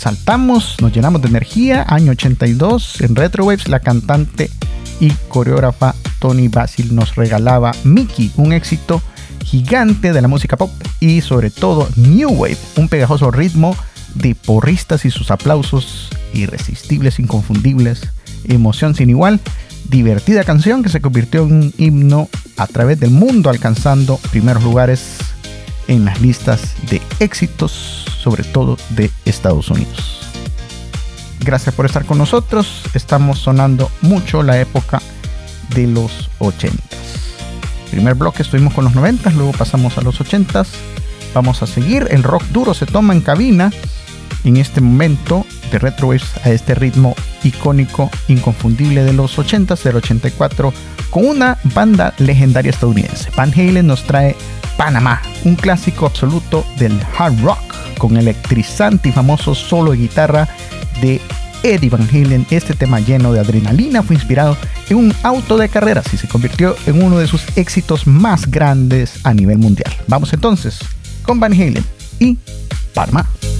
saltamos, nos llenamos de energía. Año 82, en Retrowaves, la cantante y coreógrafa Toni Basil nos regalaba Mickey, un éxito gigante de la música pop y sobre todo New Wave, un pegajoso ritmo de porristas y sus aplausos irresistibles, inconfundibles, emoción sin igual, divertida canción que se convirtió en un himno a través del mundo, alcanzando primeros lugares en las listas de éxitos, sobre todo de Estados Unidos. Gracias por estar con nosotros. Estamos sonando mucho la época de los 80s. Primer bloque estuvimos con los 90s, luego pasamos a los 80s. Vamos a seguir. El rock duro se toma en cabina en este momento de Retrowaves a este ritmo icónico, inconfundible de los 80s, del 84, con una banda legendaria estadounidense. Van Halen nos trae Panamá, un clásico absoluto del hard rock, con electrizante y famoso solo de guitarra de Eddie Van Halen. Este tema lleno de adrenalina fue inspirado en un auto de carreras y se convirtió en uno de sus éxitos más grandes a nivel mundial. Vamos entonces con Van Halen y Panamá.